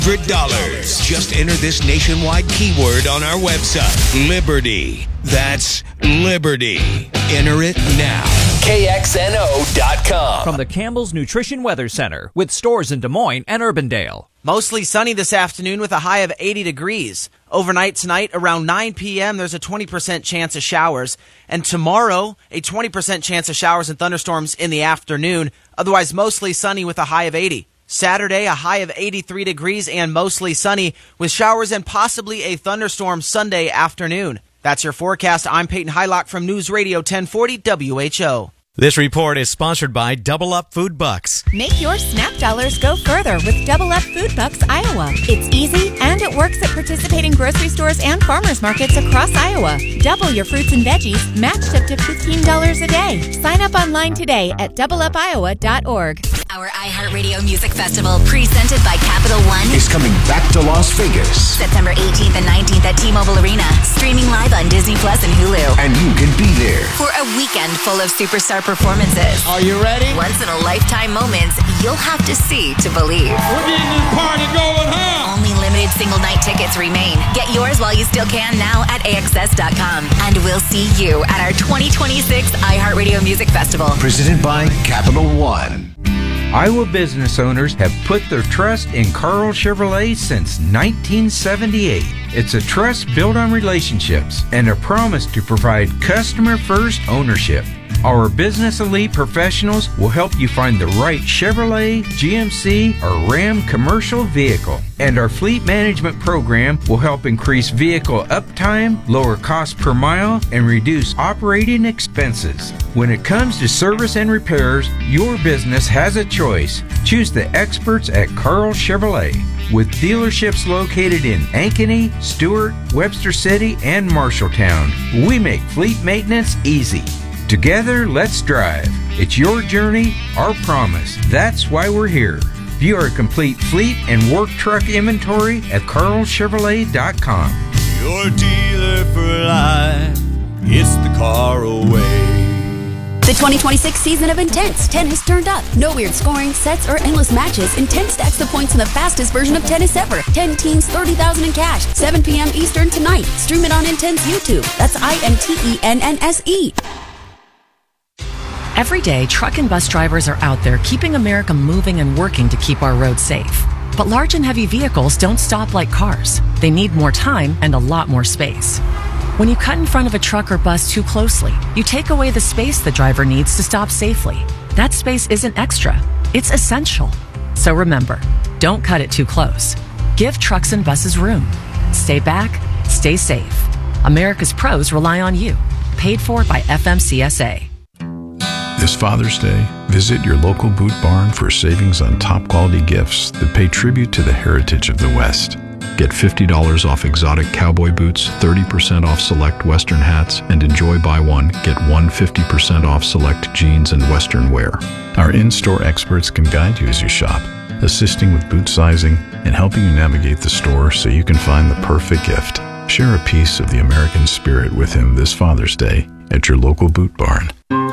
$100. Just enter this nationwide keyword on our website, Liberty. That's Liberty. Enter it now. KXNO.com. From the Campbell's Nutrition Weather Center, with stores in Des Moines and Urbandale. Mostly sunny this afternoon with a high of 80 degrees. Overnight tonight, around 9 p.m., there's a 20% chance of showers. And tomorrow, a 20% chance of showers and thunderstorms in the afternoon. Otherwise, mostly sunny with a high of 80. Saturday, a high of 83 degrees and mostly sunny with showers and possibly a thunderstorm Sunday afternoon. That's your forecast. I'm Peyton Hylock from News Radio 1040 WHO. This report is sponsored by Double Up Food Bucks. Make your SNAP dollars go further with Double Up Food Bucks Iowa. It's easy and it works at participating grocery stores and farmers markets across Iowa. Double your fruits and veggies, matched up to $15 a day. Sign up online today at doubleupiowa.org. Our iHeartRadio Music Festival, presented by Capital One, is coming back to Las Vegas. September 18th and 19th at T-Mobile Arena. Streaming live on Disney Plus and Hulu. And you can be there for a weekend full of superstar performances. Are you ready? Once-in-a-lifetime moments you'll have to see to believe. We're getting this party going, huh? Only limited single-night tickets remain. Get yours while you still can now at AXS.com. And we'll see you at our 2026 iHeartRadio Music Festival. Presented by Capital One. Iowa business owners have put their trust in Carl Chevrolet since 1978. It's a trust built on relationships and a promise to provide customer-first ownership. Our business elite professionals will help you find the right Chevrolet, GMC, or Ram commercial vehicle. And our fleet management program will help increase vehicle uptime, lower cost per mile, and reduce operating expenses. When it comes to service and repairs, your business has a choice. Choose the experts at Carl Chevrolet. With dealerships located in Ankeny, Stewart, Webster City, and Marshalltown, we make fleet maintenance easy. Together, let's drive. It's your journey, our promise. That's why we're here. View our complete fleet and work truck inventory at carlchevrolet.com. Your dealer for life, it's the Carl way. The 2026 season of Intense 10 has turned up. No weird scoring, sets, or endless matches. Intense stacks the points in the fastest version of tennis ever. 10 teams, $30,000 in cash. 7 p.m. Eastern tonight. Stream it on Intense YouTube. That's INTENNSE. Every day, truck and bus drivers are out there keeping America moving and working to keep our roads safe. But large and heavy vehicles don't stop like cars. They need more time and a lot more space. When you cut in front of a truck or bus too closely, you take away the space the driver needs to stop safely. That space isn't extra, it's essential. So remember, don't cut it too close. Give trucks and buses room. Stay back, stay safe. America's pros rely on you. Paid for by FMCSA. This Father's Day, visit your local Boot Barn for savings on top quality gifts that pay tribute to the heritage of the West. Get $50 off exotic cowboy boots, 30% off select Western hats, and enjoy buy one, get one 50% off select jeans and Western wear. Our in-store experts can guide you as you shop, assisting with boot sizing and helping you navigate the store so you can find the perfect gift. Share a piece of the American spirit with him this Father's Day at your local Boot Barn.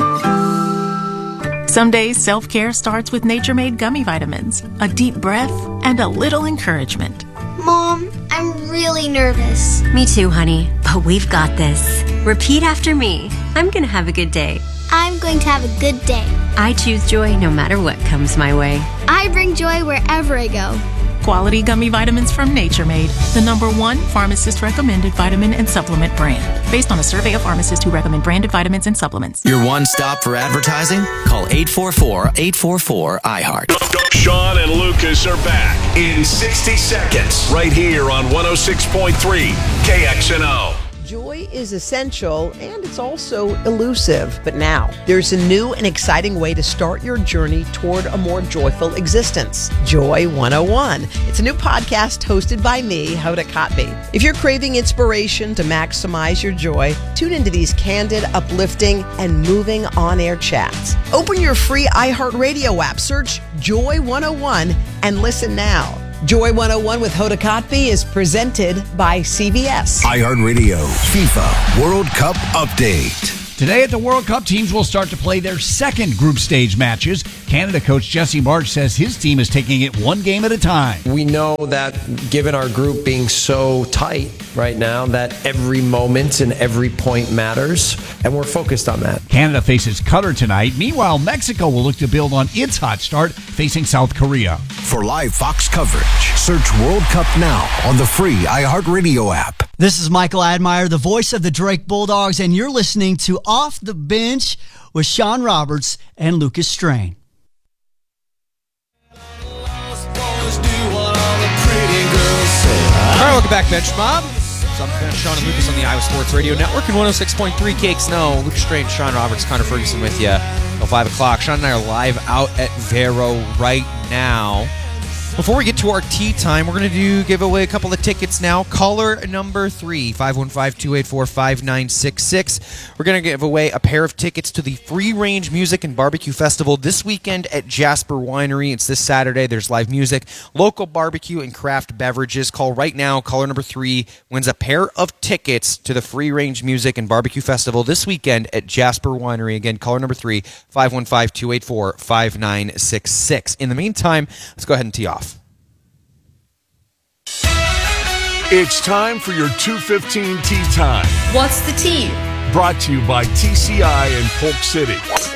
Some days, self-care starts with Nature Made gummy vitamins, a deep breath, and a little encouragement. Mom, I'm really nervous. Me too, honey, but we've got this. Repeat after me. I'm going to have a good day. I'm going to have a good day. I choose joy no matter what comes my way. I bring joy wherever I go. Quality gummy vitamins from Nature Made, the #1 pharmacist-recommended vitamin and supplement brand. Based on a survey of pharmacists who recommend branded vitamins and supplements. Your one stop for advertising? Call 844-844-iHeart. Sean and Lucas are back in 60 seconds right here on 106.3 KXNO. Joy is essential and it's also elusive. But now, there's a new and exciting way to start your journey toward a more joyful existence. Joy 101. It's a new podcast hosted by me, Hoda Kotb. If you're craving inspiration to maximize your joy, tune into these candid, uplifting, and moving on-air chats. Open your free iHeartRadio app, search Joy 101, and listen now. Joy 101 with Hoda Kotb is presented by CBS. iHeartRadio FIFA World Cup Update. Today at the World Cup, teams will start to play their second group stage matches. Canada coach Jesse March says his team is taking it one game at a time. We know that given our group being so tight right now, that every moment and every point matters, and we're focused on that. Canada faces Qatar tonight. Meanwhile, Mexico will look to build on its hot start, facing South Korea. For live Fox coverage, search World Cup now on the free iHeartRadio app. This is Michael Admire, the voice of the Drake Bulldogs, and you're listening to Off the Bench with Sean Roberts and Lucas Strain. All right, welcome back, Bench Mob. I'm Sean and Lucas on the Iowa Sports Radio Network and 106.3 KXNO. Lucas Strain, Sean Roberts, Connor Ferguson with you till 5 o'clock. Sean and I are live out at Vero right now. Before we get to our tea time, we're going to give away a couple of tickets now. Caller number 3, 515-284-5966. We're going to give away a pair of tickets to the Free Range Music and Barbecue Festival this weekend at Jasper Winery. It's this Saturday. There's live music, local barbecue, and craft beverages. Call right now. Caller number 3 wins a pair of tickets to the Free Range Music and Barbecue Festival this weekend at Jasper Winery. Again, caller number 3, 515-284-5966. In the meantime, let's go ahead and tee off. It's time for your 2:15 tea time. What's the tea? Brought to you by TCI in Polk City.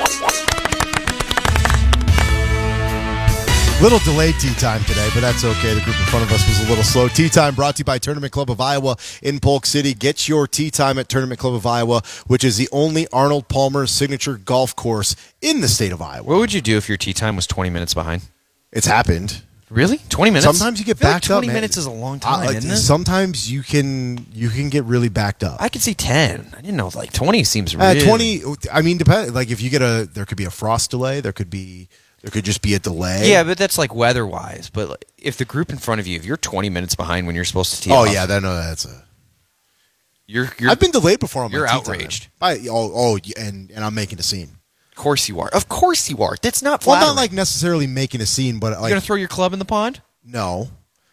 Little delayed tea time today, but that's okay. The group in front of us was a little slow. Tea time brought to you by Tournament Club of Iowa in Polk City. Get your tea time at Tournament Club of Iowa, which is the only Arnold Palmer signature golf course in the state of Iowa. What would you do if your tea time was 20 minutes behind? It's happened. Really? 20 minutes? Sometimes you get backed up. 20 minutes is a long time, isn't it? Sometimes you can get really backed up. I could see 10. I didn't know. 20 seems really... 20, I mean, depend. Like, if you get there could be a frost delay. There could just be a delay. Yeah, but that's like weather-wise. But if the group in front of you, if you're 20 minutes behind when you're supposed to tee off... Oh, yeah, that's a... I've been delayed before on my You're tee outraged. Time. And I'm making a scene. Of course you are. Of course you are. That's not flattering. flattering. Well, not like necessarily making a scene, but like... You going to throw your club in the pond? No.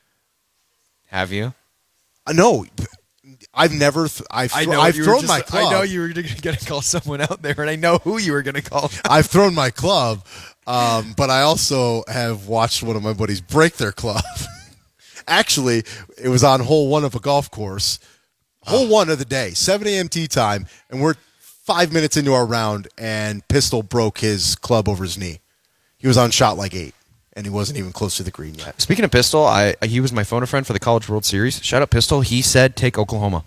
Have you? No. I've never... I've thrown my club. I know you were going to call someone out there, and I know who you were going to call. I've thrown my club, but I also have watched one of my buddies break their club. Actually, it was on hole 1 of a golf course. Hole 1 of the day, 7 a.m. tee time, and we're 5 minutes into our round, and Pistol broke his club over his knee. He was on shot like 8, and he wasn't even close to the green yet. Speaking of Pistol, he was my phone a friend for the College World Series. Shout out Pistol. He said take Oklahoma.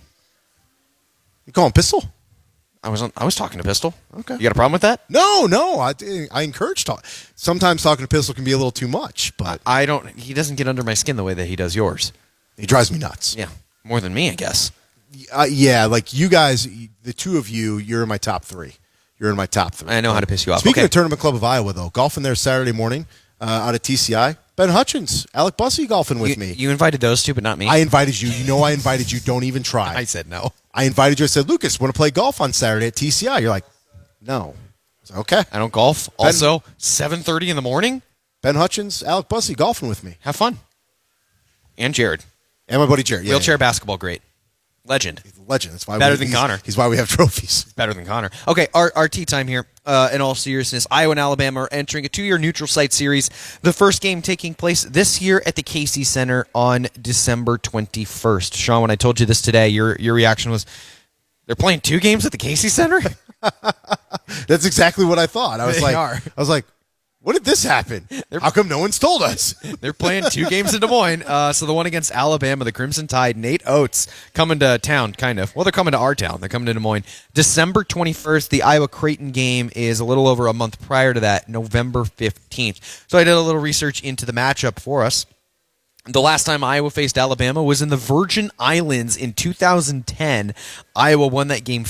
You call him Pistol? I was talking to Pistol. Okay. You got a problem with that? No. I encourage talk. Sometimes talking to Pistol can be a little too much, but I don't. He doesn't get under my skin the way that he does yours. He drives me nuts. Yeah, more than me, I guess. Yeah, like you guys, the two of you, you're in my top 3. You're in my top 3. I know how to piss you off. Speaking of Tournament Club of Iowa, though, golfing there Saturday morning out of TCI. Ben Hutchins, Alec Bussey golfing with me. You invited those two, but not me. I invited you. You know I invited you. Don't even try. I said no. I invited you. I said, Lucas, want to play golf on Saturday at TCI? You're like, no. I said, okay. I don't golf. Also, 7:30 in the morning? Ben Hutchins, Alec Bussey golfing with me. Have fun. And Jared. And my buddy Jared. Wheelchair basketball great. Legend. That's why better than Connor. He's why we have trophies. Better than Connor. Okay, our tea time here. In all seriousness, Iowa and Alabama are entering a 2-year neutral site series. The first game taking place this year at the Casey Center on December 21st. Sean, when I told you this today, your reaction was, they're playing 2 games at the Casey Center? That's exactly what I thought. I was like, when did this happen? How come no one's told us? They're playing 2 games in Des Moines. So the one against Alabama, the Crimson Tide, Nate Oates coming to town, kind of. Well, they're coming to our town. They're coming to Des Moines. December 21st, the Iowa-Creighton game is a little over a month prior to that, November 15th. So I did a little research into the matchup for us. The last time Iowa faced Alabama was in the Virgin Islands in 2010. Iowa won that game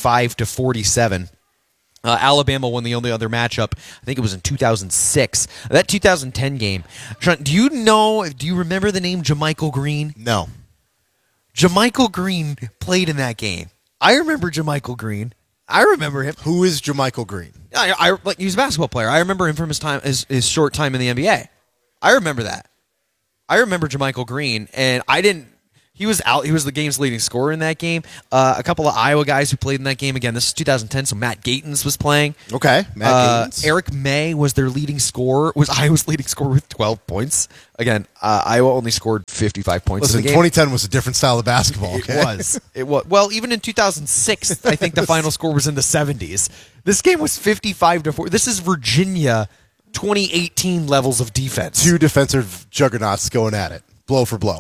55-47. Alabama won the only other matchup. I think it was in 2006. That 2010 game. Sean, do you remember the name JaMychal Green? No. JaMychal Green played in that game. I remember JaMychal Green. I remember him. Who is JaMychal Green? He was a basketball player. I remember him from his short time in the NBA. I remember that. I remember JaMychal Green, and He was out. He was the game's leading scorer in that game. A couple of Iowa guys who played in that game. Again, this is 2010, so Matt Gatens was playing. Okay, Matt Gatens. Eric May was their leading scorer. Was Iowa's leading scorer with 12 points. Again, Iowa only scored 55 points. Listen, in the game. 2010 was a different style of basketball. Okay? It was. Well, even in 2006, I think the final score was in the 70s. This game was 55-4. This is Virginia 2018 levels of defense. Two defensive juggernauts going at it, blow for blow.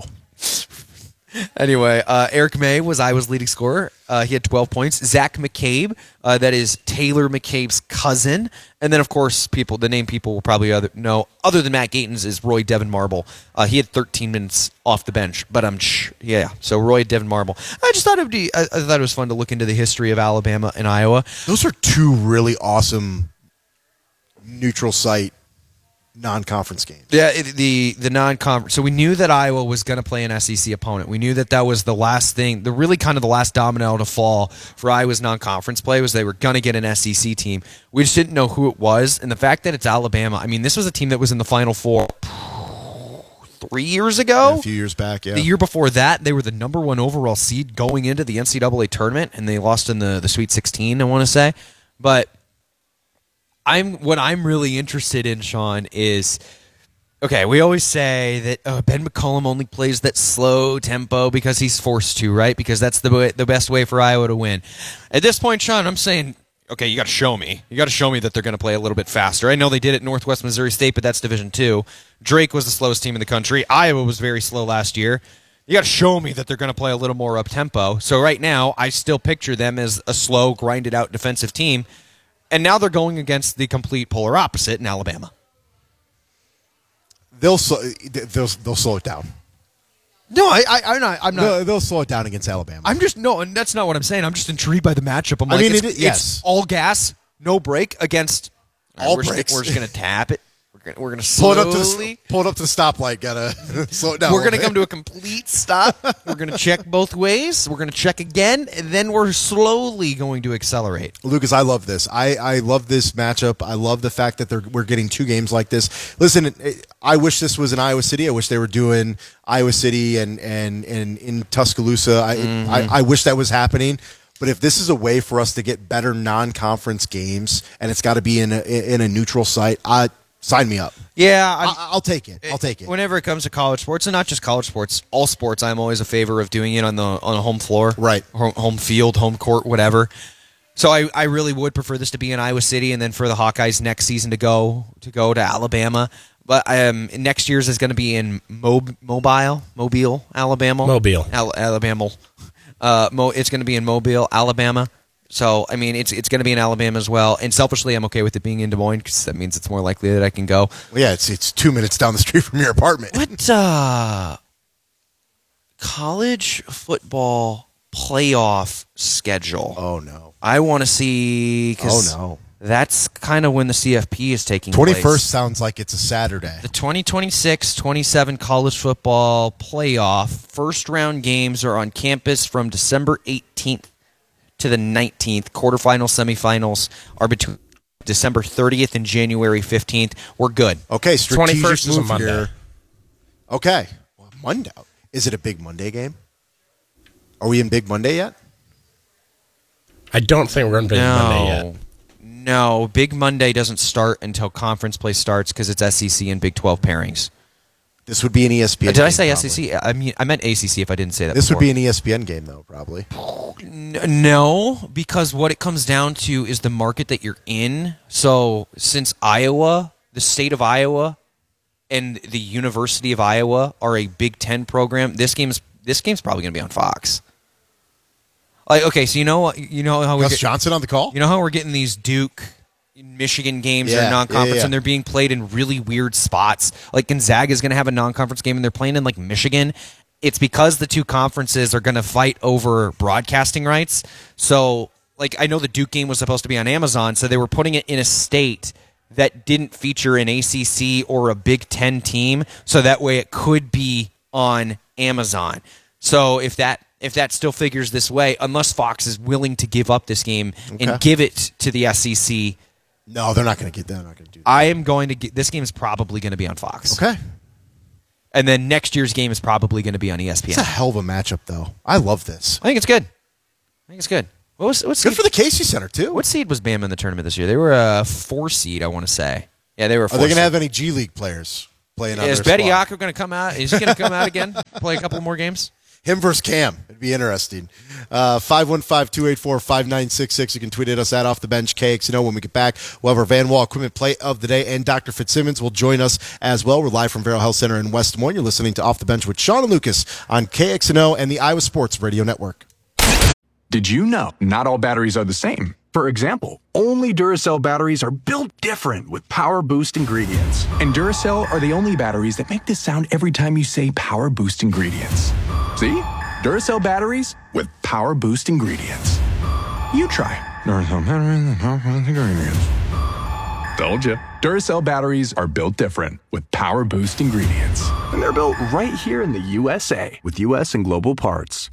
Anyway, Eric May was Iowa's leading scorer. He had 12 points. Zach McCabe, that is Taylor McCabe's cousin. And then, of course, the name people will probably know, other than Matt Gatens, is Roy Devin Marble. He had 13 minutes off the bench. But so Roy Devin Marble. I just thought I thought it was fun to look into the history of Alabama and Iowa. Those are two really awesome neutral site non-conference games. Yeah, the non-conference. So we knew that Iowa was going to play an SEC opponent. We knew that was the last thing, the last domino to fall for Iowa's non-conference play was they were going to get an SEC team. We just didn't know who it was, and the fact that it's Alabama. I mean, this was a team that was in the Final Four 3 years ago. Yeah, a few years back, yeah. The year before that, they were the number 1 overall seed going into the NCAA tournament, and they lost in the Sweet 16, I want to say. But what I'm really interested in, Sean, is, okay, we always say that Ben McCollum only plays that slow tempo because he's forced to, right? Because that's the best way for Iowa to win. At this point, Sean, I'm saying, okay, you got to show me. You got to show me that they're going to play a little bit faster. I know they did it at Northwest Missouri State, but that's Division II. Drake was the slowest team in the country. Iowa was very slow last year. You got to show me that they're going to play a little more up-tempo. So right now, I still picture them as a slow, grinded-out defensive team. And now they're going against the complete polar opposite in Alabama. They'll slow it down. No, I'm not. They'll slow it down against Alabama. And that's not what I'm saying. I'm just intrigued by the matchup. It's all gas, no break against. All breaks. We're just gonna tap it. We're gonna slowly pull it up to the stoplight. Gotta slow it down. We're gonna come to a complete stop. We're gonna check both ways. We're gonna check again, and then we're slowly going to accelerate. Lucas, I love this. I love this matchup. I love the fact that we're getting two games like this. Listen, I wish this was in Iowa City. I wish they were doing Iowa City and in Tuscaloosa. I wish that was happening. But if this is a way for us to get better non-conference games, and it's got to be in a neutral site, sign me up. Yeah, I'll take it. I'll take it. Whenever it comes to college sports, and not just college sports, all sports, I'm always a favor of doing it on a home floor, right? Home field, home court, whatever. So I really would prefer this to be in Iowa City, and then for the Hawkeyes next season to go to Alabama. But next year's is going to be in Mobile, Alabama. Alabama. It's going to be in Mobile, Alabama. So, I mean, it's going to be in Alabama as well. And selfishly, I'm okay with it being in Des Moines because that means it's more likely that I can go. Well, yeah, it's 2 minutes down the street from your apartment. What college football playoff schedule? Oh, no. I want to see because that's kind of when the CFP is taking 21st place. sounds like it's a Saturday. The 2026-27 college football playoff first-round games are on campus from December 18th to the 19th. Quarterfinals, semifinals are between December 30th and January 15th. We're good. Okay, strategic 21st is a move Monday. here. Okay, Monday. Is it a Big Monday game? Are we in Big Monday yet? I don't think we're in Big Monday yet. No, Big Monday doesn't start until conference play starts because it's SEC and Big 12 pairings. This would be an ESPN Did I game, say probably. SEC? I meant ACC if I didn't say that This before. would be an ESPN game, though, probably. No, because what it comes down to is the market that you're in. So since Iowa, the state of Iowa, and the University of Iowa are a Big Ten program, this game's probably going to be on Fox. Like, okay, so you know how Gus Johnson on the call? You know how we're getting these Duke, Michigan games that are non-conference, and they're being played in really weird spots. Like Gonzaga is going to have a non-conference game, and they're playing in like Michigan. It's because the two conferences are going to fight over broadcasting rights. So, like, I know the Duke game was supposed to be on Amazon, so they were putting it in a state that didn't feature an ACC or a Big Ten team, so that way it could be on Amazon. So if that still figures this way, unless Fox is willing to give up this game and give it to the SEC. No, they're not going to get that. They're not going to do that. I am going to get this game is probably going to be on Fox. Okay. And then next year's game is probably going to be on ESPN. It's a hell of a matchup, though. I love this. I think it's good. What's good for the Casey Center, too. What seed was Bama in the tournament this year? They were a 4 seed, I want to say. Yeah, they were a 4 Are they going seed. to have any G League players playing on Is their Betty squad? Yako going to come out? Is he going to come out again? Play a couple more games? Him versus Cam. It'd be interesting. 515-284-5966. You can tweet at us at Off the Bench KXNO. When we get back, we'll have our Van Wall Equipment Play of the Day, and Dr. Fitzsimmons will join us as well. We're live from Vero Health Center in West Des Moines. You're listening to Off the Bench with Sean and Lucas on KXNO and the Iowa Sports Radio Network. Did you know not all batteries are the same? For example, only Duracell batteries are built different with Power Boost ingredients. And Duracell are the only batteries that make this sound every time you say Power Boost ingredients. See? Duracell batteries with Power Boost ingredients. You try. Duracell batteries with Power Boost ingredients. Told you. Duracell batteries are built different with Power Boost ingredients. And they're built right here in the USA with US and global parts.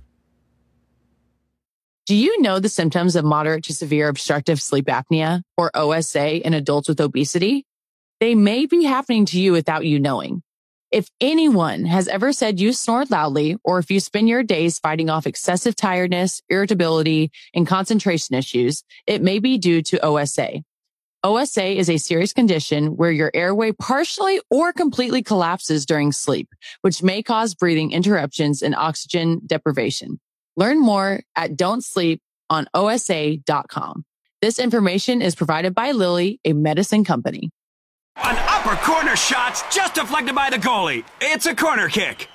Do you know the symptoms of moderate to severe obstructive sleep apnea, or OSA, in adults with obesity? They may be happening to you without you knowing. If anyone has ever said you snore loudly, or if you spend your days fighting off excessive tiredness, irritability, and concentration issues, it may be due to OSA. OSA is a serious condition where your airway partially or completely collapses during sleep, which may cause breathing interruptions and oxygen deprivation. Learn more at don'tsleeponosa.com. This information is provided by Lilly, a medicine company. An upper corner shot's just deflected by the goalie. It's a corner kick.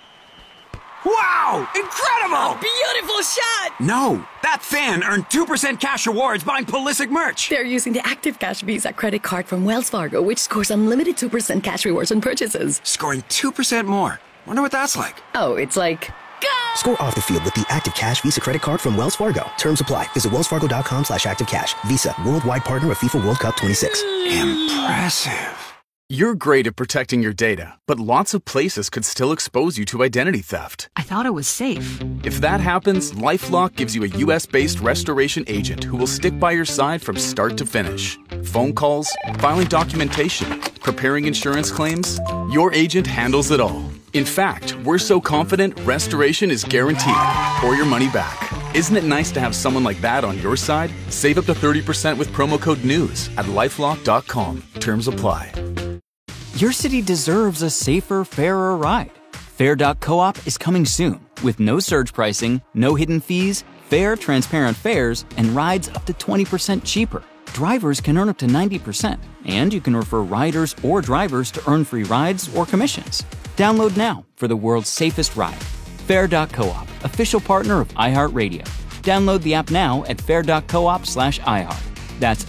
Wow! Incredible! A beautiful shot! No, that fan earned 2% cash rewards buying Pulisic merch. They're using the Active Cash Visa credit card from Wells Fargo, which scores unlimited 2% cash rewards on purchases. Scoring 2% more. Wonder what that's like. Oh, it's like... Score off the field with the Active Cash Visa credit card from Wells Fargo. Terms apply. Visit wellsfargo.com/activecash. Visa, worldwide partner of FIFA World Cup 26. Impressive. You're great at protecting your data, but lots of places could still expose you to identity theft. I thought it was safe. If that happens, LifeLock gives you a US-based restoration agent who will stick by your side from start to finish. Phone calls, filing documentation, preparing insurance claims, your agent handles it all. In fact, we're so confident restoration is guaranteed or your money back. Isn't it nice to have someone like that on your side? Save up to 30% with promo code NEWS at LifeLock.com. Terms apply. Your city deserves a safer, fairer ride. Fair.coop is coming soon with no surge pricing, no hidden fees, fair, transparent fares, and rides up to 20% cheaper. Drivers can earn up to 90%, and you can refer riders or drivers to earn free rides or commissions. Download now for the world's safest ride. Fair.coop, official partner of iHeartRadio. Download the app now at fair.coop/iHeart. That's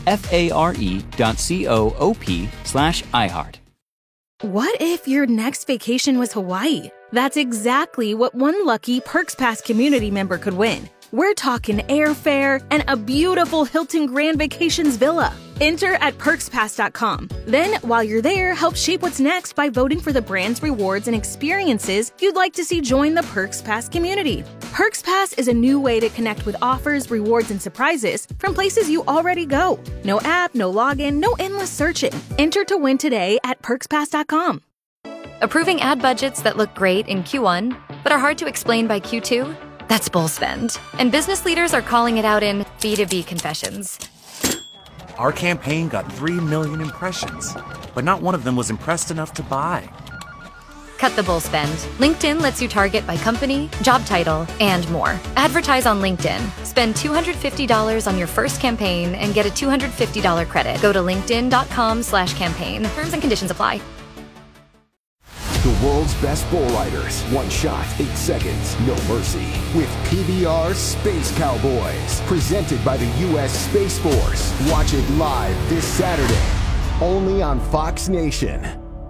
FARE.coop/iHeart. What if your next vacation was Hawaii? That's exactly what one lucky Perks Pass community member could win. We're talking airfare and a beautiful Hilton Grand Vacations villa. Enter at PerksPass.com. Then, while you're there, help shape what's next by voting for the brands, rewards, and experiences you'd like to see join the Perks Pass community. Perks Pass is a new way to connect with offers, rewards, and surprises from places you already go. No app, no login, no endless searching. Enter to win today at PerksPass.com. Approving ad budgets that look great in Q1, but are hard to explain by Q2? That's bull spend. And business leaders are calling it out in B2B confessions. Our campaign got 3 million impressions, but not one of them was impressed enough to buy. Cut the bull spend. LinkedIn lets you target by company, job title, and more. Advertise on LinkedIn. Spend $250 on your first campaign and get a $250 credit. Go to linkedin.com/campaign. Terms and conditions apply. The world's best bull riders. One shot, 8 seconds, no mercy. With PBR Space Cowboys. Presented by the U.S. Space Force. Watch it live this Saturday. Only on Fox Nation.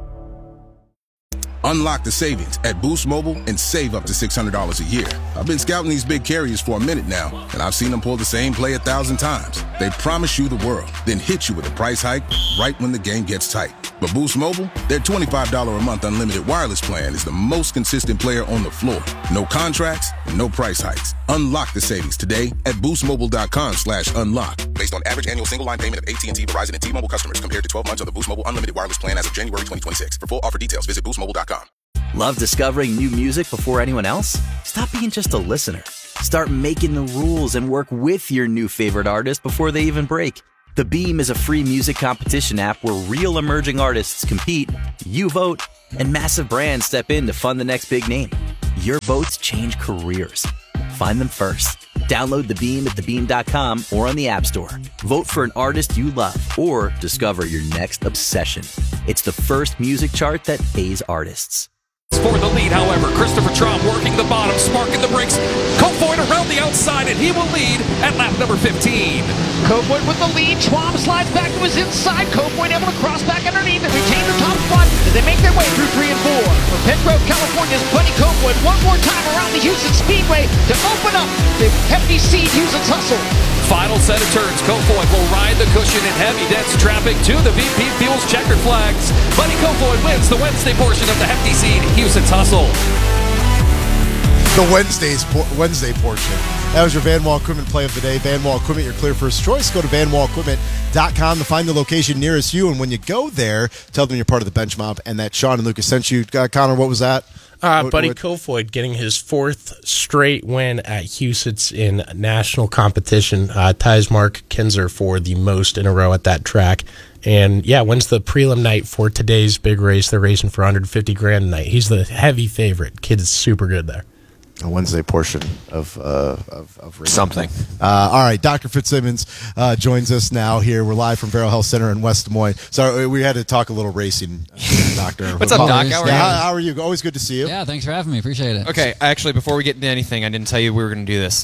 Unlock the savings at Boost Mobile and save up to $600 a year. I've been scouting these big carriers for a minute now, and I've seen them pull the same play 1,000 times. They promise you the world, then hit you with a price hike right when the game gets tight. But Boost Mobile, their $25 a month unlimited wireless plan is the most consistent player on the floor. No contracts, no price hikes. Unlock the savings today at boostmobile.com/unlock. Based on average annual single line payment of AT&T, Verizon, and T-Mobile customers compared to 12 months of the Boost Mobile unlimited wireless plan as of January 2026. For full offer details, visit boostmobile.com. Love discovering new music before anyone else? Stop being just a listener. Start making the rules and work with your new favorite artist before they even break. The Beam is a free music competition app where real emerging artists compete, you vote, and massive brands step in to fund the next big name. Your votes change careers. Find them first. Download The Beam at thebeam.com or on the App Store. Vote for an artist you love or discover your next obsession. It's the first music chart that pays artists. For the lead, however, Christopher Traum working the bottom, sparking the brakes. Kofoid around the outside, and he will lead at lap number 15. Kofoid with the lead. Traum slides back to his inside. Kofoid able to cross back underneath and retain the top spot as they make their way through 3 and 4. For Petgrove, California's Buddy Kofoid one more time around the Houston Speedway to open up the Hefty Seed Houston's hustle. Final set of turns, Kofoid will ride the cushion in heavy, dense traffic to the VP Fuels checkered flags. Buddy Kofoid wins the Wednesday portion of the Hefty Seed Houston's Hustle. The Wednesday portion. That was your Van Wall Equipment play of the day. Van Wall Equipment, your clear first choice. Go to vanwallequipment.com to find the location nearest you. And when you go there, tell them you're part of the Bench Mob and that Sean and Lucas sent you. Connor, what was that? Buddy Kofoid getting his 4th straight win at Huset's in national competition. Ties Mark Kinzer for the most in a row at that track. And yeah, wins the prelim night for today's big race. They're racing for $150,000 tonight. He's the heavy favorite. Kid is super good there. A Wednesday portion of something. All right, Dr. Fitzsimmons joins us now here. We're live from Vero Health Center in West Des Moines. Sorry, we had to talk a little racing, Doctor. What's up, Doc? How are you? Always good to see you. Yeah, thanks for having me. Appreciate it. Okay, actually, before we get into anything, I didn't tell you we were going to do this.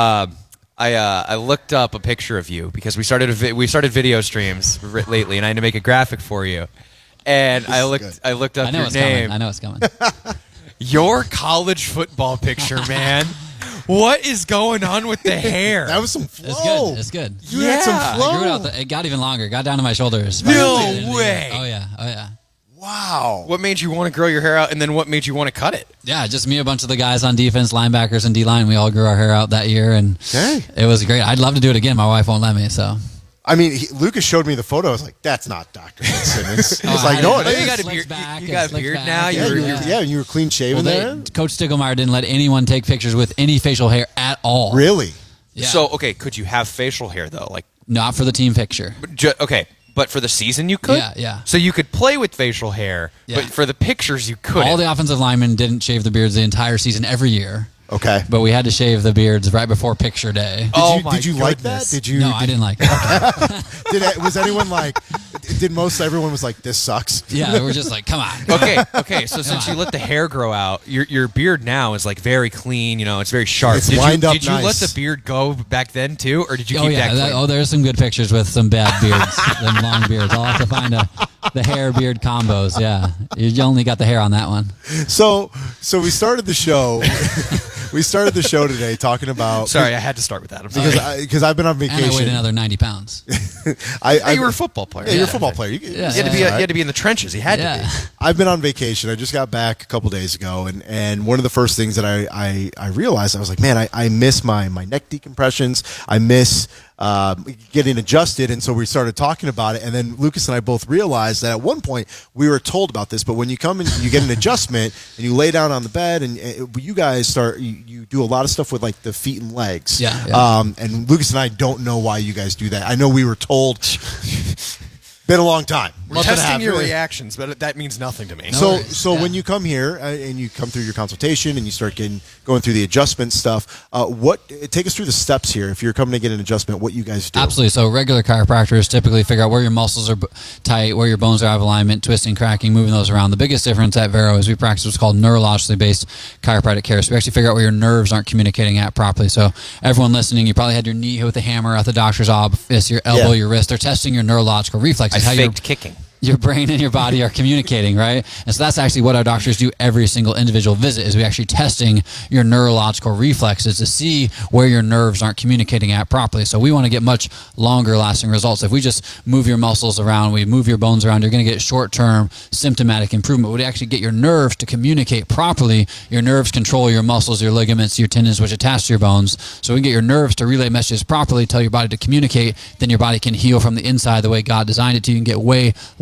I looked up a picture of you because we started video streams lately, and I had to make a graphic for you. And I looked up your name. I know it's coming. Your college football picture, man. What is going on with the hair? That was some flow. It's good. You had some flow. I grew it out. It got even longer. It got down to my shoulders. No way. Oh, yeah. Wow. What made you want to grow your hair out, and then what made you want to cut it? Yeah, just me, a bunch of the guys on defense, linebackers, and D-line. We all grew our hair out that year, and it was great. I'd love to do it again. My wife won't let me, so... I mean, Lucas showed me the photo. I was like, "That's not Dr. Fitzsimmons." It's like, "No, it is." You got a beard. You got a beard now. You were clean shaven there. Coach Stiegelmeyer didn't let anyone take pictures with any facial hair at all. Really? Yeah. So, okay, could you have facial hair though? Like, not for the team picture. But for the season you could. Yeah. So you could play with facial hair, but for the pictures you couldn't. All the offensive linemen didn't shave the beards the entire season every year. Okay. But we had to shave the beards right before picture day. Did you like that? No, I didn't like it. Was anyone like, everyone was like, this sucks? Yeah, they were just like, come on. Okay. So since you let the hair grow out, your beard now is like very clean, it's very sharp. It's lined up Did you let the beard go back then too, or did you keep that clean? There's some good pictures with some bad beards, them long beards. I'll have to find the hair beard combos. Yeah, you only got the hair on that one. So we started the show. We started the show today talking about... Sorry, I had to start with that. Because I've been on vacation. And I weighed another 90 pounds. You were a football player. Yeah, you're a football player. You had to be in the trenches. You had to be. I've been on vacation. I just got back a couple days ago, and one of the first things that I realized, I was like, man, I miss my neck decompressions. I miss getting adjusted, and so we started talking about it, and then Lucas and I both realized that at one point we were told about this, but when you come and you get an adjustment and you lay down on the bed and you guys you do a lot of stuff with like the feet and legs. And Lucas and I don't know why you guys do that. I know we were told. Been a long time. We're testing your reactions, but that means nothing to me. So when you come here and you come through your consultation and you start going through the adjustment stuff, take us through the steps here. If you're coming to get an adjustment, what you guys do? Absolutely. So regular chiropractors typically figure out where your muscles are tight, where your bones are out of alignment, twisting, cracking, moving those around. The biggest difference at Vero is we practice what's called neurologically based chiropractic care. So we actually figure out where your nerves aren't communicating at properly. So everyone listening, you probably had your knee hit with a hammer at the doctor's office, your elbow, your wrist. They're testing your neurological reflexes. I faked kicking. Your brain and your body are communicating, right? And so that's actually what our doctors do every single individual visit is we actually testing your neurological reflexes to see where your nerves aren't communicating at properly. So we want to get much longer lasting results. If we just move your muscles around, we move your bones around, you're going to get short-term symptomatic improvement. We actually get your nerves to communicate properly. Your nerves control your muscles, your ligaments, your tendons, which attach to your bones. So we can get your nerves to relay messages properly, tell your body to communicate, then your body can heal from the inside the way God designed it to. You can get way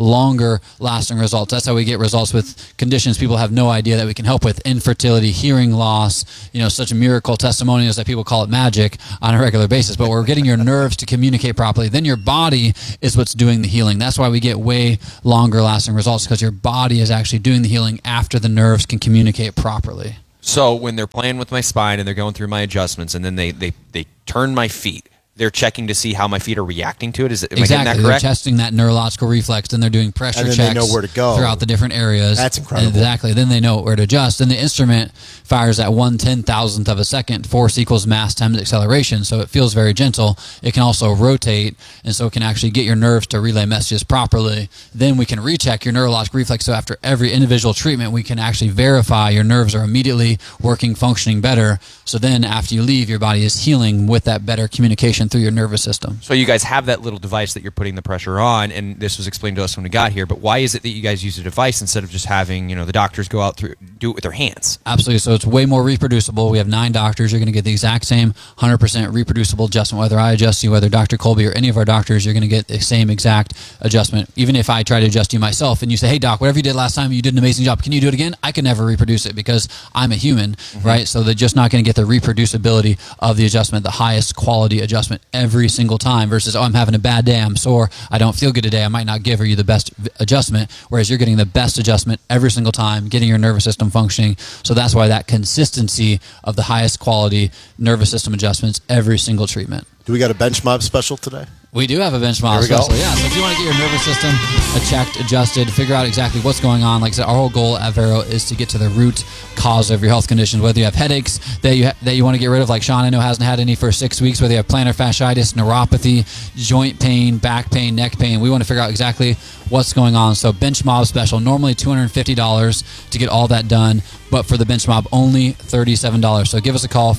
longer lasting results. That's how we get results with conditions people have no idea that we can help with: infertility, hearing loss, such miracle testimonials that people call it magic on a regular basis. But we're getting your nerves to communicate properly. Then your body is what's doing the healing. That's why we get way longer lasting results, because your body is actually doing the healing after the nerves can communicate properly. So when they're playing with my spine and they're going through my adjustments, and then they turn my feet, they're checking to see how my feet are reacting to it. Am I getting that correct? They're testing that neurological reflex, then they're doing pressure and then checks they know where to go throughout the different areas. That's incredible. Exactly. Then they know where to adjust. And the instrument fires at 1/10,000th of a second, force equals mass times acceleration. So it feels very gentle. It can also rotate, and so it can actually get your nerves to relay messages properly. Then we can recheck your neurological reflex. So after every individual treatment, we can actually verify your nerves are immediately working, functioning better. So then after you leave, your body is healing with that better communication through your nervous system. So you guys have that little device that you're putting the pressure on, and this was explained to us when we got here, but why is it that you guys use a device instead of just having, the doctors go out do it with their hands? Absolutely. So it's way more reproducible. We have 9 doctors. You're going to get the exact same 100% reproducible adjustment. Whether I adjust you, whether Dr. Colby or any of our doctors, you're going to get the same exact adjustment. Even if I try to adjust you myself and you say, hey doc, whatever you did last time, you did an amazing job. Can you do it again? I can never reproduce it because I'm a human, right? So they're just not going to get the reproducibility of the adjustment, the highest quality adjustment every single time, versus, I'm having a bad day, I'm sore, I don't feel good today, I might not give you the best adjustment, whereas you're getting the best adjustment every single time, getting your nervous system functioning. So that's why that consistency of the highest quality nervous system adjustments every single treatment. Do we got a bench mob special today? We do have a bench mob special, yeah. So if you want to get your nervous system checked, adjusted, figure out exactly what's going on, like I said, our whole goal at Vero is to get to the root cause of your health conditions. Whether you have headaches that you want to get rid of, like Sean I know hasn't had any for 6 weeks, whether you have plantar fasciitis, neuropathy, joint pain, back pain, neck pain, we want to figure out exactly what's going on. So bench mob special, normally $250 to get all that done, but for the bench mob, only $37. So give us a call,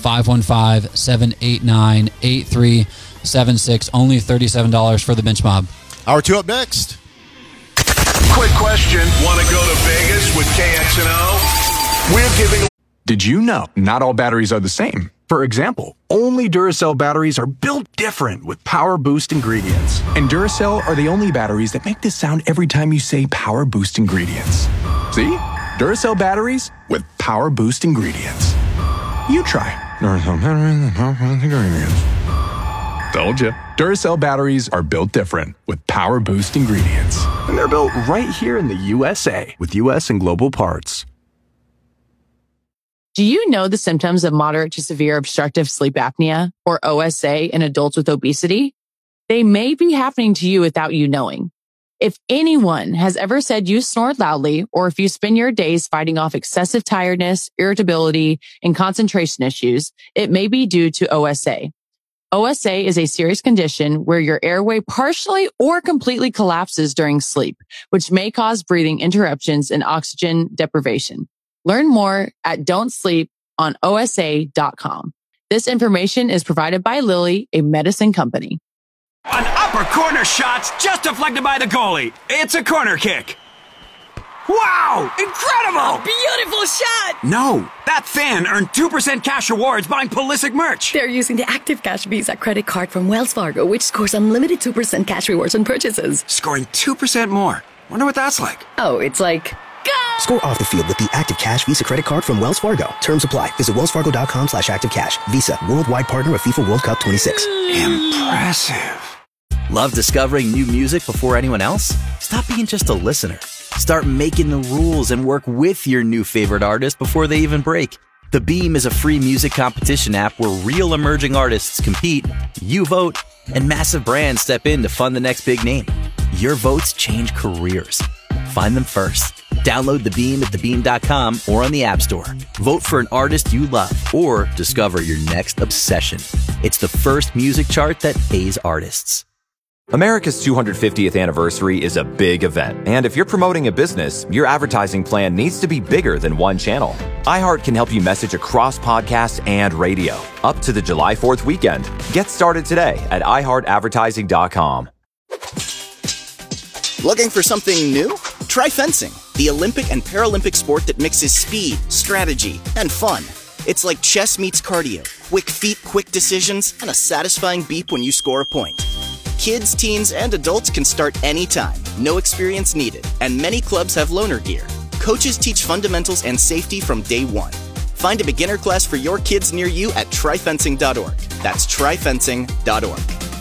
515-789-8376, only $37 for the bench mob. Hour 2 up next. Quick question. Want to go to Vegas with KXNO? We're giving... Did you know not all batteries are the same? For example, only Duracell batteries are built different with Power Boost ingredients. And Duracell are the only batteries that make this sound every time you say Power Boost ingredients. See? Duracell batteries with Power Boost ingredients. You try. Duracell batteries with Power Boost ingredients. Told you. Duracell batteries are built different with Power Boost ingredients. And they're built right here in the USA with US and global parts. Do you know the symptoms of moderate to severe obstructive sleep apnea, or OSA, in adults with obesity? They may be happening to you without you knowing. If anyone has ever said you snore loudly, or if you spend your days fighting off excessive tiredness, irritability, and concentration issues, it may be due to OSA. OSA is a serious condition where your airway partially or completely collapses during sleep, which may cause breathing interruptions and oxygen deprivation. Learn more at don'tsleeponosa.com. This information is provided by Lilly, a medicine company. An upper corner shot's just deflected by the goalie. It's a corner kick. Wow! Incredible! Beautiful shot! No, that fan earned 2% cash rewards buying Pulisic merch. They're using the Active Cash Visa credit card from Wells Fargo, which scores unlimited 2% cash rewards on purchases. Scoring 2% more. Wonder what that's like. Oh, it's like... Score off the field with the Active Cash Visa credit card from Wells Fargo. Terms apply. Visit wellsfargo.com/activecash. Visa, worldwide partner of FIFA World Cup 26. Impressive. Love discovering new music before anyone else? Stop being just a listener. Start making the rules and work with your new favorite artist before they even break. The Beam is a free music competition app where real emerging artists compete, you vote, and massive brands step in to fund the next big name. Your votes change careers. Find them first. Download The Beam at thebeam.com or on the App Store. Vote for an artist you love or discover your next obsession. It's the first music chart that pays artists. America's 250th anniversary is a big event, and if you're promoting a business, your advertising plan needs to be bigger than one channel. iHeart can help you message across podcasts and radio, up to the July 4th weekend. Get started today at iHeartAdvertising.com. Looking for something new? Try fencing, the Olympic and Paralympic sport that mixes speed, strategy, and fun. It's like chess meets cardio, quick feet, quick decisions, and a satisfying beep when you score a point. Kids, teens, and adults can start anytime. no experience needed, and many clubs have loaner gear. Coaches teach fundamentals and safety from day one. Find a beginner class for your kids near you at tryfencing.org. That's tryfencing.org.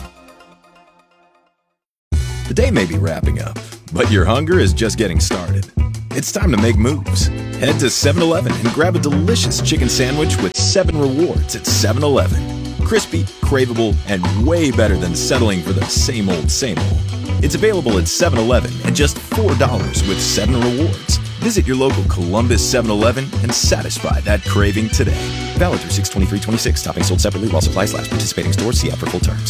The day may be wrapping up, but your hunger is just getting started. It's time to make moves. Head to 7-Eleven and grab a delicious chicken sandwich with 7 rewards at 7-Eleven. Crispy, craveable, and way better than settling for the same old, same old. It's available at 7-Eleven at just $4 with 7 rewards. Visit your local Columbus 7-Eleven and satisfy that craving today. Valid through 6/23/26. Topping sold separately while supplies last. Participating stores. See app for full terms.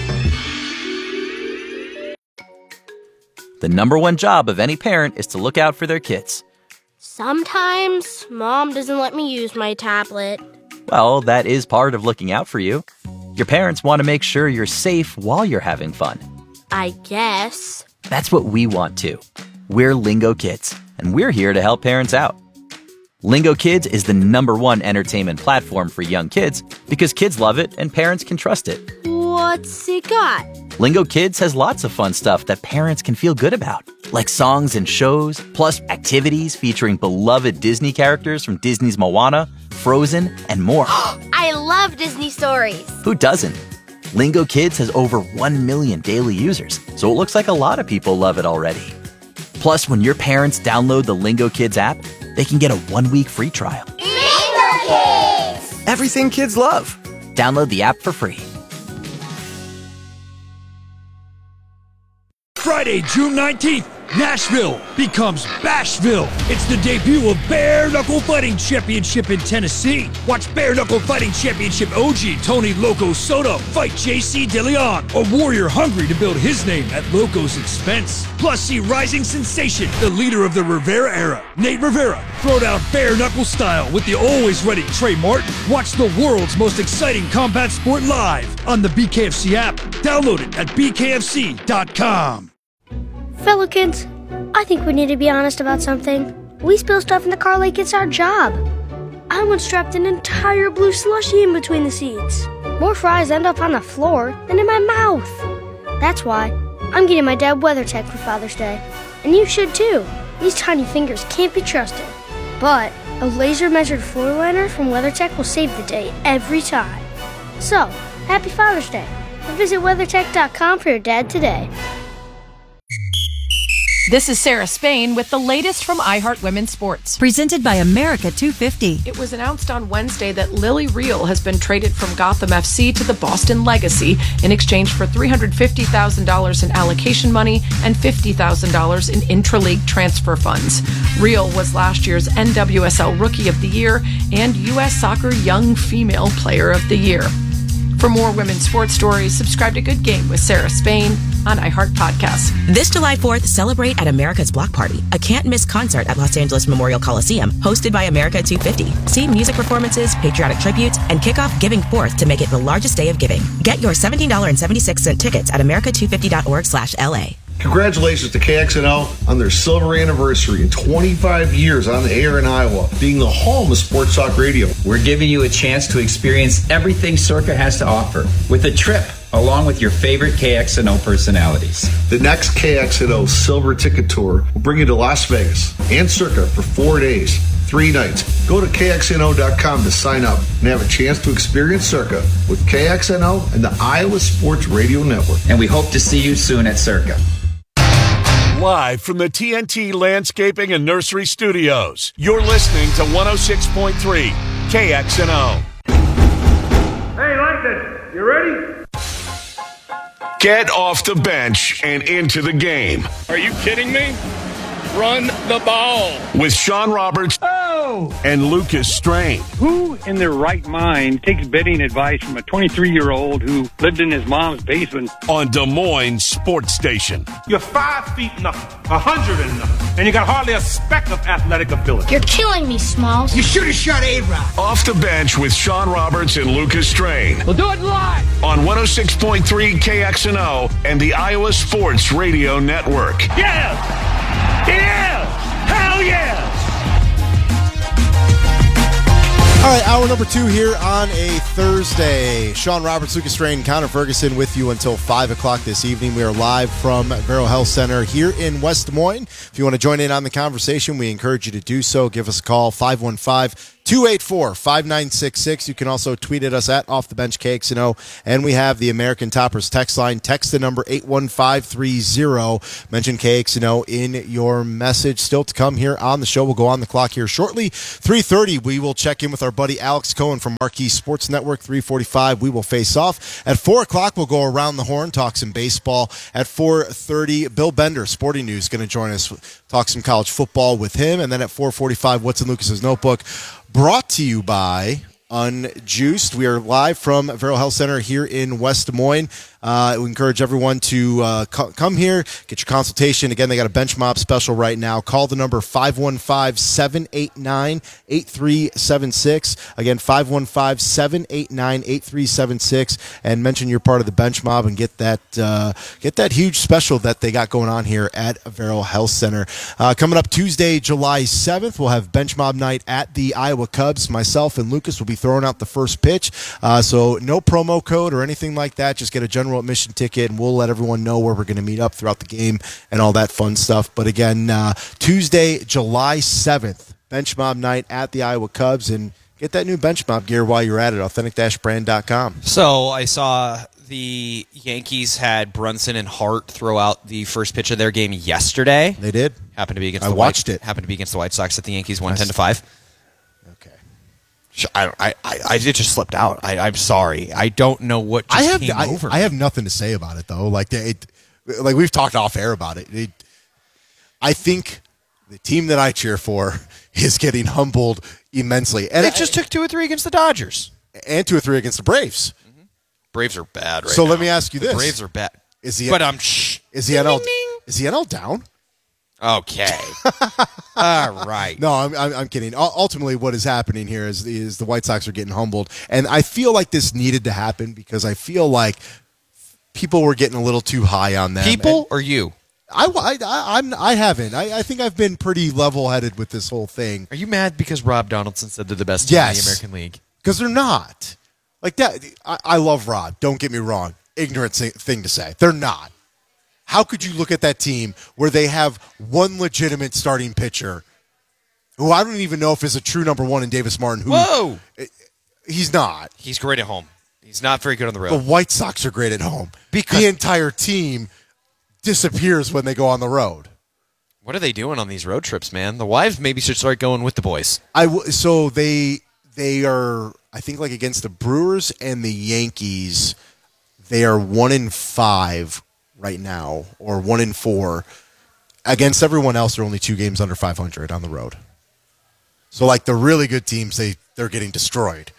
The number one job of any parent is to look out for their kids. Sometimes Mom doesn't let me use my tablet. Well, that is part of looking out for you. Your parents want to make sure you're safe while you're having fun. I guess. That's what we want too. We're Lingo Kids, and we're here to help parents out. Lingo Kids is the number one entertainment platform for young kids because kids love it and parents can trust it. What's it got? Lingo Kids has lots of fun stuff that parents can feel good about, like songs and shows, plus activities featuring beloved Disney characters from Disney's Moana, Frozen, and more. I love Disney stories. Who doesn't? Lingo Kids has over 1 million daily users, so it looks like a lot of people love it already. Plus, when your parents download the Lingo Kids app, they can get a 1-week free trial. Lingo Kids! Everything kids love. Download the app for free. Friday, June 19th, Nashville becomes Bashville. It's the debut of Bare Knuckle Fighting Championship in Tennessee. Watch Bare Knuckle Fighting Championship OG Tony Loco Soto fight JC DeLeon, a warrior hungry to build his name at Loco's expense. Plus, see rising sensation, the leader of the Rivera era, Nate Rivera, throw down bare knuckle style with the always ready Trey Martin. Watch the world's most exciting combat sport live on the BKFC app. Download it at bkfc.com. Fellow kids, I think we need to be honest about something. We spill stuff in the car like it's our job. I once strapped an entire blue slushie in between the seats. More fries end up on the floor than in my mouth. That's why I'm getting my dad WeatherTech for Father's Day. And you should too. These tiny fingers can't be trusted. But a laser-measured floor liner from WeatherTech will save the day every time. So, happy Father's Day. And visit WeatherTech.com for your dad today. This is Sarah Spain with the latest from iHeart Women's Sports. Presented by America 250. It was announced on Wednesday that Lily Reel has been traded from Gotham FC to the Boston Legacy in exchange for $350,000 in allocation money and $50,000 in intra-league transfer funds. Reel was last year's NWSL Rookie of the Year and U.S. Soccer Young Female Player of the Year. For more women's sports stories, subscribe to Good Game with Sarah Spain on iHeart Podcasts. This July 4th, celebrate at America's Block Party, a can't-miss concert at Los Angeles Memorial Coliseum, hosted by America 250. See music performances, patriotic tributes, and kick off Giving Forth to make it the largest day of giving. Get your $17.76 tickets at america250.org/LA. Congratulations to KXNO on their silver anniversary and 25 years on the air in Iowa, being the home of sports talk radio. We're giving you a chance to experience everything Circa has to offer with a trip along with your favorite KXNO personalities. The next KXNO Silver Ticket Tour will bring you to Las Vegas and Circa for 4 days, 3 nights. Go to KXNO.com to sign up and have a chance to experience Circa with KXNO and the Iowa Sports Radio Network. And we hope to see you soon at Circa. Live from the TNT Landscaping and Nursery Studios, you're listening to 106.3 KXNO. Hey, Langton, you ready? Get off the bench and into the game. Are you kidding me? Run the ball. With Sean Roberts and Lucas Strain. Who in their right mind takes betting advice from a 23-year-old who lived in his mom's basement? On Des Moines Sports Station. You're 5 feet nothing, 100 and nothing, and you got hardly a speck of athletic ability. You're killing me, Smalls. You should have shot A-Rod. Off the bench with Sean Roberts and Lucas Strain. We'll do it live. On 106.3 KXNO and the Iowa Sports Radio Network. Yes! Yes! Hell yes! All right, hour number 2 here on a Thursday. Sean Roberts, Lucas Strain, Connor Ferguson with you until 5 o'clock this evening. We are live from Vero Health Center here in West Des Moines. If you want to join in on the conversation, we encourage you to do so. Give us a call, 515-284-5966. You can also tweet at us at Off the Bench KXNO. And we have the American Toppers text line. Text the number 81530. Mention KXNO in your message. Still to come here on the show. We'll go on the clock here shortly. 3:30, we will check in with our buddy Alex Cohen from Marquee Sports Network. 3:45, we will face off. At 4 o'clock, we'll go around the horn, talk some baseball. At 4:30, Bill Bender, Sporting News, going to join us, talk some college football with him. And then at 4:45, What's in Lucas's Notebook, brought to you by Unjuiced. We are live from Vero Health Center here in West Des Moines. We encourage everyone to come here, get your consultation. Again, they got a bench mob special right now. Call the number 515-789-8376. Again, 515-789-8376, and mention you're part of the bench mob and get that huge special that they got going on here at Vero Health Center. Coming up Tuesday, July 7th, we'll have bench mob night at the Iowa Cubs. Myself and Lucas will be throwing out the first pitch. So no promo code or anything like that. Just get a general admission ticket, and we'll let everyone know where we're going to meet up throughout the game and all that fun stuff. But again, Tuesday, July 7th, bench mob night at the Iowa Cubs, and get that new bench mob gear while you're at it, authentic-brand.com. So I saw the Yankees had Brunson and Hart throw out the first pitch of their game yesterday. They did. Happened to be against Happened to be against the White Sox that the Yankees won 10-5. I it just slipped out. I'm sorry. I don't know what just came over me. I have nothing to say about it though. Like we've talked off air about it. I think the team that I cheer for is getting humbled immensely. And it just took 2 or 3 against the Dodgers and 2 or 3 against the Braves. Mm-hmm. Braves are bad right so now. let me ask you this: the Braves are bad. Is the NL down? Okay. All right. No, I'm kidding. Ultimately, what is happening here is the White Sox are getting humbled, and I feel like this needed to happen because I feel like people were getting a little too high on them. People or you? I haven't. I think I've been pretty level-headed with this whole thing. Are you mad because Rob Donaldson said they're the best team in the American League? Because they're not. Like that. I love Rob. Don't get me wrong. Ignorant thing to say. They're not. How could you look at that team where they have one legitimate starting pitcher who I don't even know if is a true number one in Davis Martin? Whoa! He's not. He's great at home. He's not very good on the road. The White Sox are great at home. Because the entire team disappears when they go on the road. What are they doing on these road trips, man? The wives maybe should start going with the boys. So they are, I think, like against the Brewers and the Yankees, they are 1-5 right now, or 1-4. Against everyone else, they're only 2 games under 500 on the road. So, like, the really good teams, they're getting destroyed.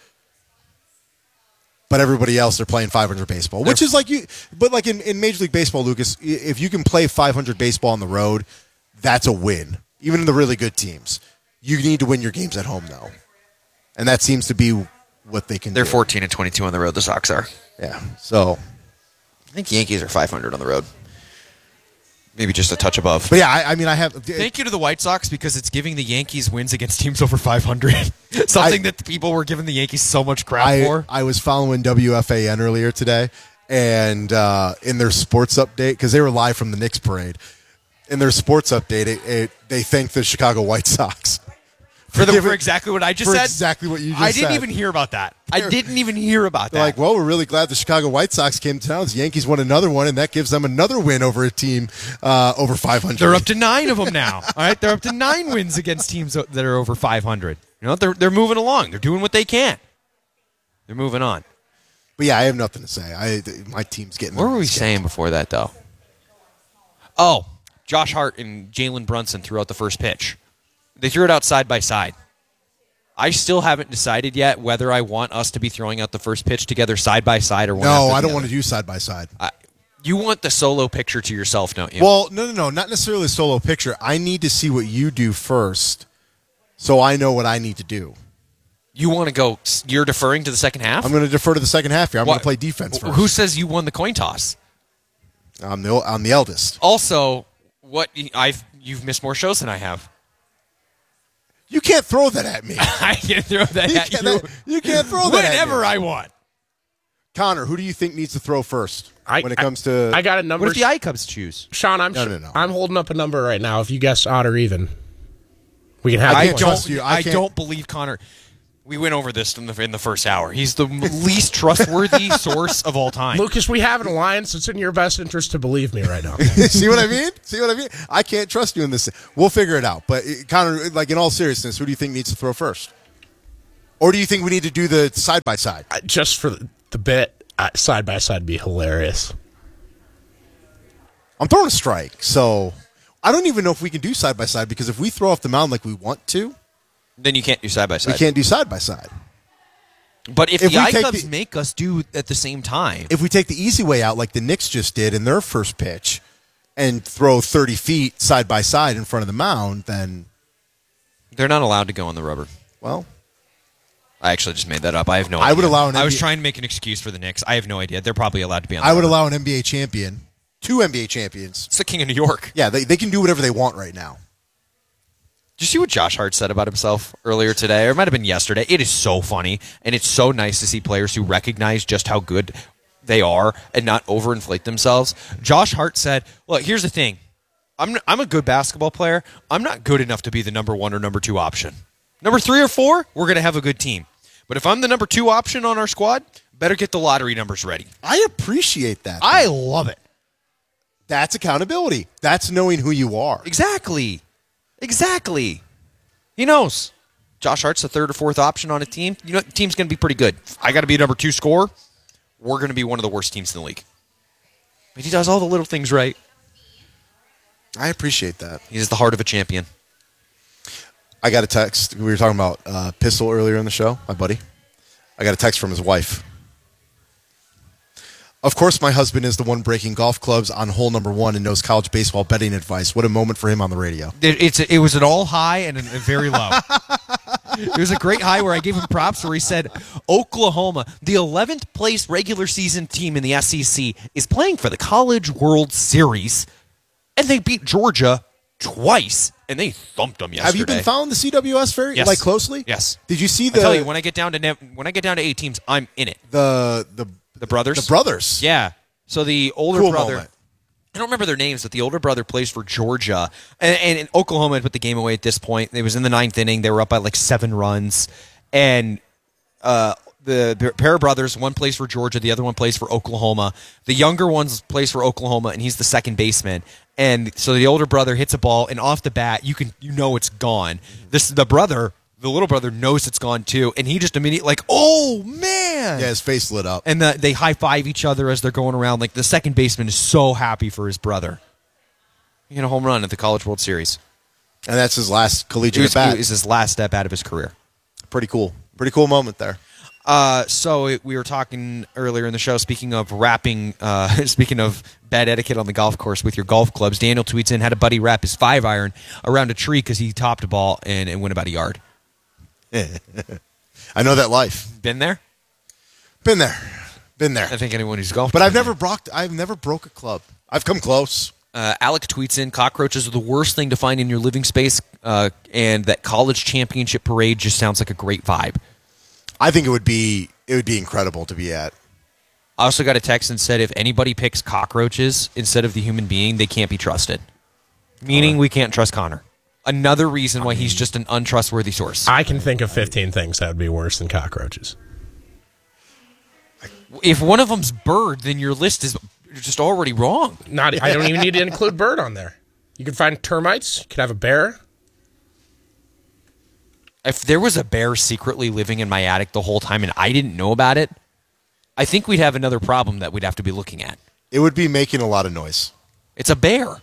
But everybody else, they're playing 500 baseball, which is like you. But like in Major League Baseball, Lucas, if you can play 500 baseball on the road, that's a win. Even in the really good teams, you need to win your games at home, though, and that seems to be what they can. They're do. 14-22 on the road. The Sox are. Yeah. So I think the Yankees are 500 on the road. Maybe just a touch above. But yeah, I mean, I have. Thank you to the White Sox because it's giving the Yankees wins against teams over 500. Something that people were giving the Yankees so much crap for. I was following WFAN earlier today, and in their sports update, because they were live from the Knicks parade, in their sports update, they thanked the Chicago White Sox. For exactly what I just said? Exactly what you just said. I didn't even hear about that. I didn't even hear about that. They're like, well, we're really glad the Chicago White Sox came to town. The Yankees won another one, and that gives them another win over a team over 500. They're up to 9 of them now. All right, they're up to 9 wins against teams that are over 500. You know, they're moving along. They're doing what they can. They're moving on. But yeah, I have nothing to say. My team's getting. What were we saying before that, though? Oh, Josh Hart and Jalen Brunson threw out the first pitch. They threw it out side by side. I still haven't decided yet whether I want us to be throwing out the first pitch together side by side or one. No, I don't want to do side by side. You want the solo picture to yourself, don't you? Well, no, not necessarily a solo picture. I need to see what you do first, so I know what I need to do. You want to go? You're deferring to the second half? I'm going to defer to the second half here. I'm going to play defense first. Who says you won the coin toss? I'm the eldest. Also, you've missed more shows than I have. You can't throw that at me. I can throw that at you. You can't throw that at me. Whenever I want. Connor, who do you think needs to throw first when it comes to... I got a number. What if the I-Cubs choose? Sean, I'm holding up a number right now. If you guess odd or even, we can have. I don't believe Connor. We went over this in the first hour. He's the least trustworthy source of all time. Lucas, we have an alliance. It's in your best interest to believe me right now. See what I mean? I can't trust you in this. We'll figure it out. But Connor, like in all seriousness, who do you think needs to throw first? Or do you think we need to do the side-by-side? Just for the bit, side-by-side would be hilarious. I'm throwing a strike, so I don't even know if we can do side-by-side because if we throw off the mound like we want to, then you can't do side-by-side. We can't do side-by-side. But if the I-Cubs make us do at the same time. If we take the easy way out like the Knicks just did in their first pitch and throw 30 feet side-by-side in front of the mound, then... They're not allowed to go on the rubber. Well... I actually just made that up. I have no idea. I would allow I was trying to make an excuse for the Knicks. I have no idea. They're probably allowed to be on the I rubber. would allow an NBA champion, 2 NBA champions. It's the King of New York. Yeah, they can do whatever they want right now. Did you see what Josh Hart said about himself earlier today? Or it might have been yesterday. It is so funny, and it's so nice to see players who recognize just how good they are and not overinflate themselves. Josh Hart said, look, here's the thing. I'm a good basketball player. I'm not good enough to be the number 1 or number 2 option. Number 3 or 4, we're going to have a good team. But if I'm the number 2 option on our squad, better get the lottery numbers ready. I appreciate that. I love it. That's accountability. That's knowing who you are. Exactly. He knows. Josh Hart's the 3rd or 4th option on a team. You know, the team's going to be pretty good. I got to be number 2 scorer. We're going to be one of the worst teams in the league. But he does all the little things right. I appreciate that. He's the heart of a champion. I got a text. We were talking about Pistol earlier in the show, my buddy. I got a text from his wife. Of course, my husband is the one breaking golf clubs on hole number 1 and knows college baseball betting advice. What a moment for him on the radio. It was an all high and a very low. It was a great high where I gave him props where he said, Oklahoma, the 11th place regular season team in the SEC, is playing for the College World Series, and they beat Georgia twice, and they thumped them yesterday. Have you been following the CWS very closely? Yes. Did you see I tell you, when I get down to 8 teams, I'm in it. The brothers? The brothers. Yeah. So the older brother, moment. I don't remember their names, but the older brother plays for Georgia. And Oklahoma had put the game away at this point. It was in the 9th inning. They were up by like 7 runs. And the pair of brothers, one plays for Georgia, the other one plays for Oklahoma. The younger one plays for Oklahoma, and he's the second baseman. And so the older brother hits a ball, and off the bat, you know it's gone. The little brother knows it's gone too, and he just immediately like, oh man! Yeah, his face lit up. And they high five each other as they're going around. Like the second baseman is so happy for his brother. He hit a home run at the College World Series, and that's his last collegiate at bat. It was his last step out of his career. Pretty cool moment there. So we were talking earlier in the show, speaking of rapping, speaking of bad etiquette on the golf course with your golf clubs, Daniel tweets in, had a buddy wrap his 5-iron around a tree because he topped a ball and went about a yard. I know that life. Been there? Been there. I think anyone who's golfed. But I've never broke a club. I've come close. Alec tweets in, cockroaches are the worst thing to find in your living space, and that college championship parade just sounds like a great vibe. I think it would be incredible to be at. I also got a text and said if anybody picks cockroaches instead of the human being, they can't be trusted. Meaning we can't trust Connor. Another reason why he's just an untrustworthy source. I can think of 15 things that would be worse than cockroaches. If one of them's bird, then your list is just already wrong. I don't even need to include bird on there. You could find termites. You could have a bear. If there was a bear secretly living in my attic the whole time and I didn't know about it, I think we'd have another problem that we'd have to be looking at. It would be making a lot of noise. It's a bear.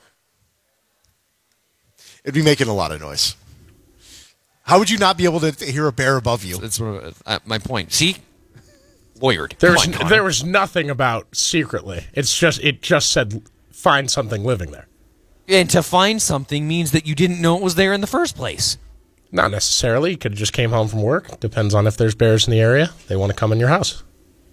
It'd be making a lot of noise. How would you not be able to hear a bear above you? That's my point. See? Lawyered. There was nothing about secretly. It just said find something living there. And to find something means that you didn't know it was there in the first place. Not necessarily. You could have just came home from work. Depends on if there's bears in the area. They want to come in your house.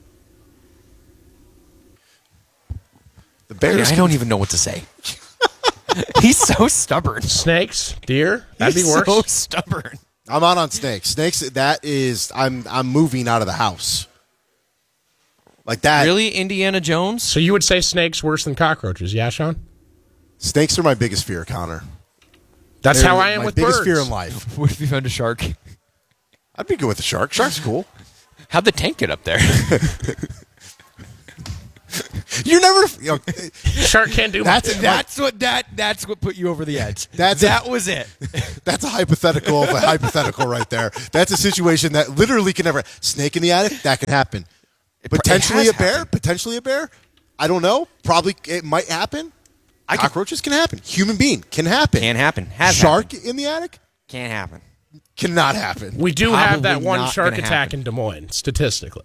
The bears. I don't even know what to say. He's so stubborn. Snakes, deer. That'd be worse. So stubborn. I'm out on snakes. Snakes. That is, I'm moving out of the house. Like that. Really, Indiana Jones? So you would say snakes worse than cockroaches, yeah, Sean? Snakes are my biggest fear, Connor. That's They're how I am with birds. My biggest fear in life. What if you found a shark? I'd be good with a shark. Shark's cool. How'd the tank get up there? You never. Shark can't do much. That's what put you over the edge. That was it. That's a hypothetical of a hypothetical right there. That's a situation that literally can never. Snake in the attic, that can happen. Potentially a bear. Happened. Potentially a bear. I don't know. Probably it might happen. Cockroaches can happen. Human being can happen. Can happen. Shark in the attic can't happen. Cannot happen. We do have that Probably one not shark gonna attack happen. in Des Moines, statistically.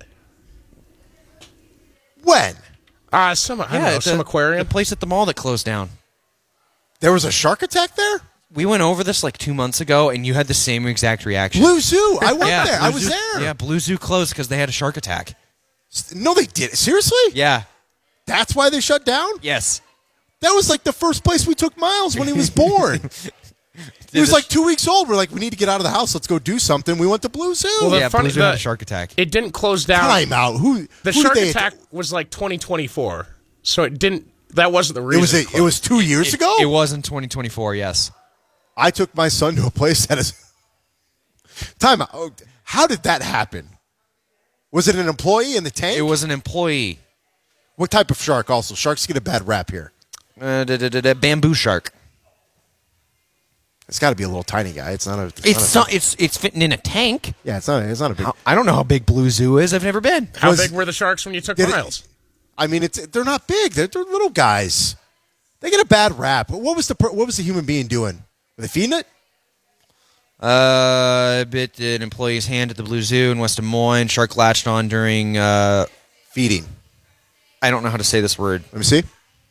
When? Some aquarium. The place at the mall that closed down. There was a shark attack there? We went over this like 2 months ago, and you had the same exact reaction. Blue Zoo. I went there. Blue I was Zoo- there. Yeah, Blue Zoo closed because they had a shark attack. No, they did. Seriously? Yeah. That's why they shut down? Yes. That was like the first place we took Miles when he was born. He was like 2 weeks old. We're like, we need to get out of the house. Let's go do something. We went to Blue Zoo. Well, Blue Zoo had a shark attack. It didn't close down. Time out. The who shark did they attack was like 2024, so it didn't. That wasn't the reason. It was 2 years ago? It was in 2024, yes. I took my son to a place that is. Time out. Oh, how did that happen? Was it an employee in the tank? It was an employee. What type of shark also? Sharks get a bad rap here. Bamboo shark. It's got to be a little tiny guy. It's not a. It's fitting in a tank. Yeah, it's not a big. I don't know how big Blue Zoo is. I've never been. How big were the sharks when you took Miles? I mean, they're not big. They're little guys. They get a bad rap. What was the human being doing? Were they feeding it? Bit an employee's hand at the Blue Zoo in West Des Moines. Shark latched on during feeding. I don't know how to say this word. Let me see.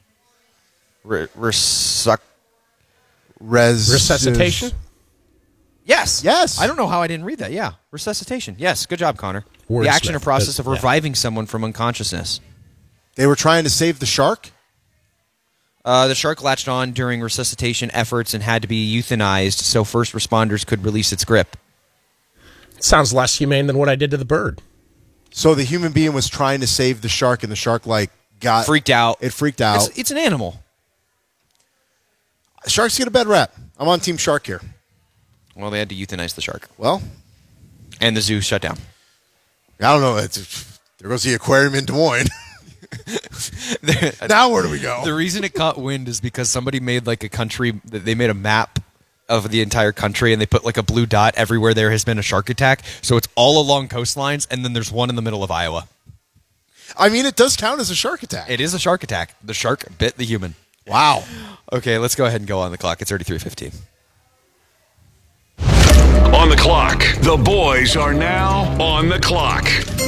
Resuscitation? Yes. Yes. I don't know how I didn't read that. Yeah. Resuscitation. Yes. Good job, Connor. Wordsmith, The action or process but- of reviving someone from unconsciousness. They were trying to save the shark? The shark latched on during resuscitation efforts and had to be euthanized so first responders could release its grip. Sounds less humane than what I did to the bird. So the human being was trying to save the shark, and the shark got freaked out. It freaked out. It's an animal. Sharks get a bad rap. I'm on Team Shark here. Well, they had to euthanize the shark. Well, and the zoo shut down. I don't know. There goes the aquarium in Des Moines. Now where do we go? The reason it caught wind is because somebody made like a country. They made a map of the entire country, and they put like a blue dot everywhere there has been a shark attack. So it's all along coastlines, and then there's one in the middle of Iowa. I mean, it does count as a shark attack. It is a shark attack. The shark bit the human. Wow. Okay, let's go ahead and go on the clock. It's 33:15. On the clock. The boys are now on the clock.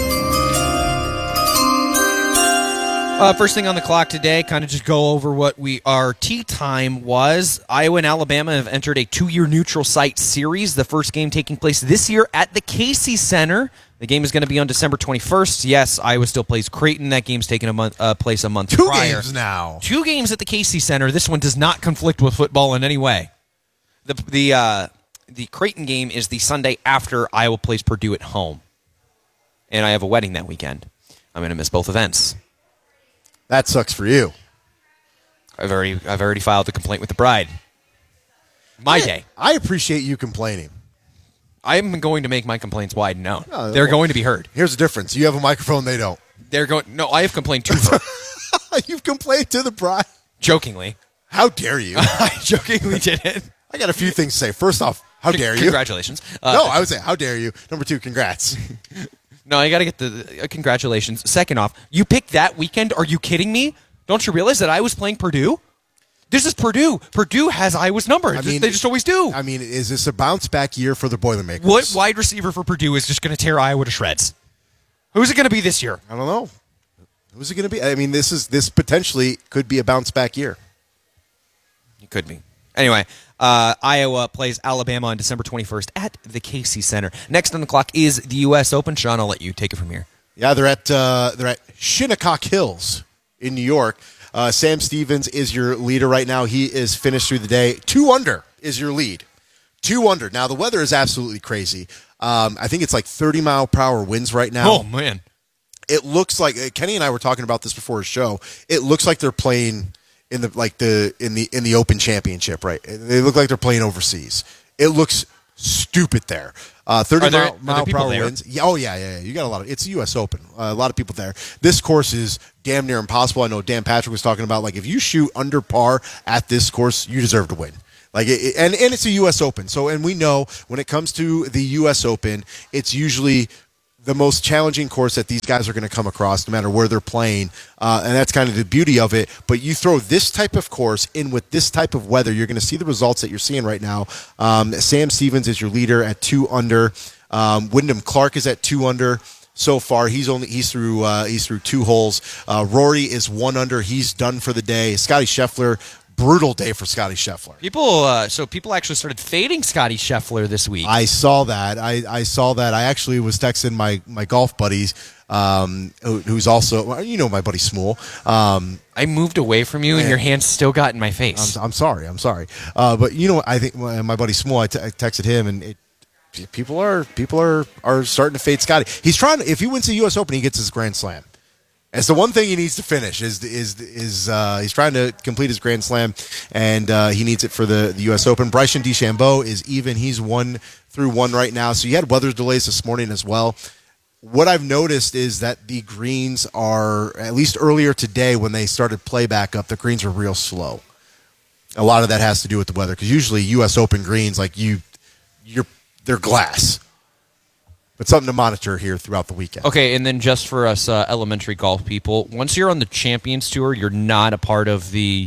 First thing on the clock today, kind of just go over what our tea time was. Iowa and Alabama have entered a 2-year neutral site series. The first game taking place this year at the Casey Center. The game is going to be on December 21st. Yes, Iowa still plays Creighton. That game's taken place a month prior. 2 games now. 2 games at the Casey Center. This one does not conflict with football in any way. The Creighton game is the Sunday after Iowa plays Purdue at home. And I have a wedding that weekend. I'm going to miss both events. That sucks for you. I've already filed the complaint with the bride. My day. I appreciate you complaining. I'm going to make my complaints wide known. No, They're going to be heard. Here's the difference. You have a microphone, they don't. No, I have complained to her. You've complained to the bride? Jokingly. How dare you? I jokingly did it. I got a few things to say. First off, how dare you? Congratulations. No, I would say, how dare you? Number 2, congrats. No, I got to get the congratulations. Second off, you picked that weekend. Are you kidding me? Don't you realize that I was playing Purdue? This is Purdue. Purdue has Iowa's number. They just always do. I mean, is this a bounce back year for the Boilermakers? What wide receiver for Purdue is just going to tear Iowa to shreds? Who's it going to be this year? I don't know. Who's it going to be? I mean, this potentially could be a bounce back year. It could be. Anyway, Iowa plays Alabama on December 21st at the Casey Center. Next on the clock is the U.S. Open. Sean, I'll let you take it from here. Yeah, they're at Shinnecock Hills in New York. Sam Stevens is your leader right now. He is finished through the day. 2 under is your lead. 2 under. Now, the weather is absolutely crazy. I think it's like 30-mile-per-hour winds right now. Oh, man. It looks like Kenny and I were talking about this before the show. It looks like they're playing in the Open Championship, right? They look like they're playing overseas. It looks stupid there. 30-mile-per-hour winds. Yeah, yeah. You got a lot of. It's the U.S. Open. A lot of people there. This course is damn near impossible. I know Dan Patrick was talking about like if you shoot under par at this course, you deserve to win. Like and it's a U.S. Open. So and we know when it comes to the U.S. Open, it's usually the most challenging course that these guys are going to come across, no matter where they're playing, and that's kind of the beauty of it. But you throw this type of course in with this type of weather, you're going to see the results that you're seeing right now. Sam Stevens is your leader at 2 under. Wyndham Clark is at 2 under. So far, he's through 2 holes. Rory is 1 under. He's done for the day. Scotty Scheffler. Brutal day for Scotty Scheffler. People actually started fading Scotty Scheffler this week. I saw that. I saw that. I actually was texting my golf buddies, who's also my buddy Smool. I moved away from you, and your hand still got in my face. I'm sorry. But I think my buddy Smool. I texted him, and people are starting to fade Scotty. He's trying. If he wins the U.S. Open, he gets his Grand Slam. It's the one thing he needs to finish is he's trying to complete his Grand Slam, and he needs it for the U.S. Open. Bryson DeChambeau is even. He's 1-1 right now. So you had weather delays this morning as well. What I've noticed is that the greens are, at least earlier today when they started play back up, the greens are real slow. A lot of that has to do with the weather because usually U.S. Open greens, like they're glass. But something to monitor here throughout the weekend. Okay, and then just for us elementary golf people, once you're on the Champions Tour, you're not a part of the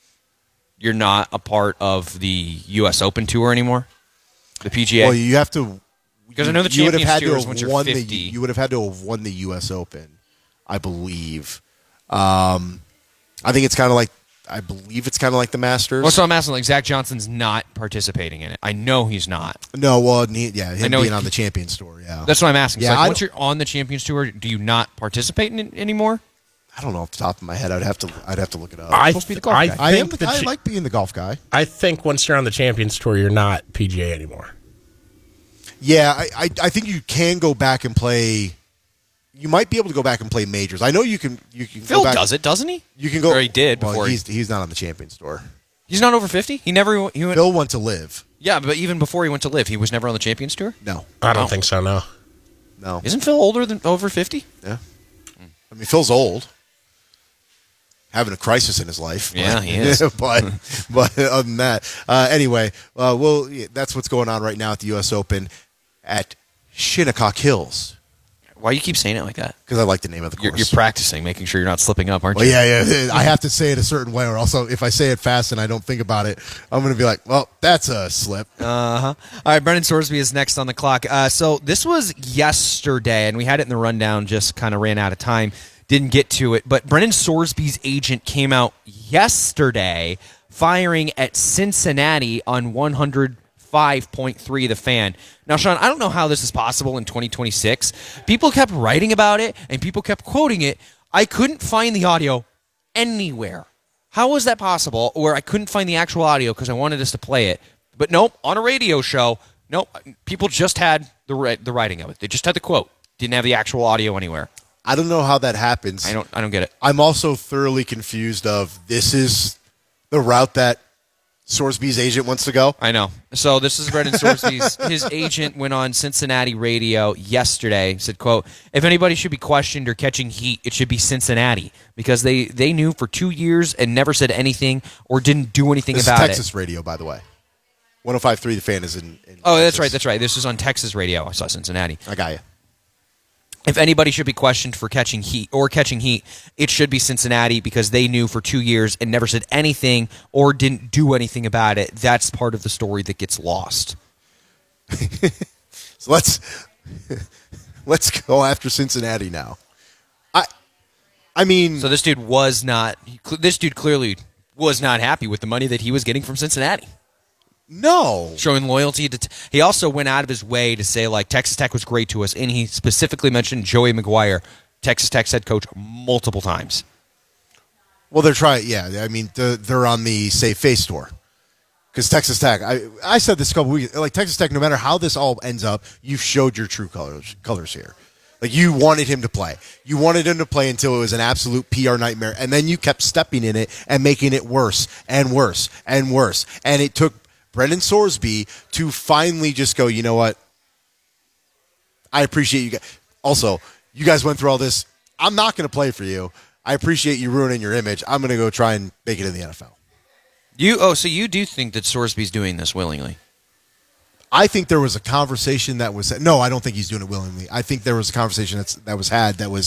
U.S. Open Tour anymore, the PGA. Well, you have to because I know the Champions Tour is once you're 50. You would have had to have won the U.S. Open, I believe. I think it's kind of like. I believe it's kind of like the Masters. Well, so I'm asking, like, Zach Johnson's not participating in it. I know he's not. No, well, him being on the Champions Tour, yeah. That's what I'm asking. Yeah, so, once you're on the Champions Tour, do you not participate in it anymore? I don't know off the top of my head. I'd have to look it up. I like being the golf guy. I think once you're on the Champions Tour, you're not PGA anymore. Yeah, I think you can go back and play. You might be able to go back and play majors. I know you can. Phil does it, doesn't he? You can go. Or he did before. He's not on the Champions Tour. He's not over 50. Phil went to live. Yeah, but even before he went to live, he was never on the Champions Tour. No, I don't think so. No. Isn't Phil older than over 50? Yeah. I mean, Phil's old, having a crisis in his life. Yeah, he is. but other than that, anyway, that's what's going on right now at the U.S. Open at Shinnecock Hills. Why do you keep saying it like that? Because I like the name of the course. You're practicing, making sure you're not slipping up, aren't you? Yeah. I have to say it a certain way, or also if I say it fast and I don't think about it, I'm going to be like, well, that's a slip. All right, Brendan Sorsby is next on the clock. So this was yesterday, and we had it in the rundown, just kind of ran out of time. Didn't get to it. But Brendan Sorsby's agent came out yesterday firing at Cincinnati on 105.3 The Fan. Now, Sean, I don't know how this is possible in 2026. People kept writing about it, and people kept quoting it. I couldn't find the audio anywhere. How was that possible? Or I couldn't find the actual audio because I wanted us to play it. But nope, on a radio show, nope, people just had the writing of it. They just had the quote. Didn't have the actual audio anywhere. I don't know how that happens. I don't get it. I'm also thoroughly confused of this is the route that Sorsby's agent wants to go. I know. So this is Brendan Sorsby's. His agent went on Cincinnati radio yesterday, said, quote, if anybody should be questioned or catching heat, it should be Cincinnati because they knew for 2 years and never said anything or didn't do anything this about is Texas radio, by the way. 105.3 The Fan is in Oh, Texas. that's right. This is on Texas radio. I saw Cincinnati. I got you. If anybody should be questioned for catching heat, it should be Cincinnati because they knew for 2 years and never said anything or didn't do anything about it. That's part of the story that gets lost. So let's go after Cincinnati now. I mean, so this dude clearly was not happy with the money that he was getting from Cincinnati. No. Showing loyalty to he also went out of his way to say, like, Texas Tech was great to us, and he specifically mentioned Joey McGuire, Texas Tech's head coach, multiple times. Well, they're trying, yeah. I mean, they're on the Save Face tour. Because Texas Tech, I said this a couple weeks, like Texas Tech, no matter how this all ends up, you've showed your true colors here. Like you wanted him to play. You wanted him to play until it was an absolute PR nightmare. And then you kept stepping in it and making it worse and worse and worse. And it took Brendan Sorsby to finally just go, you know what? I appreciate you guys. Also, you guys went through all this. I'm not going to play for you. I appreciate you ruining your image. I'm going to go try and make it in the NFL. So you do think that Sorsby's doing this willingly? I think there was a conversation that was no, I don't think he's doing it willingly. I think there was a conversation that was had that was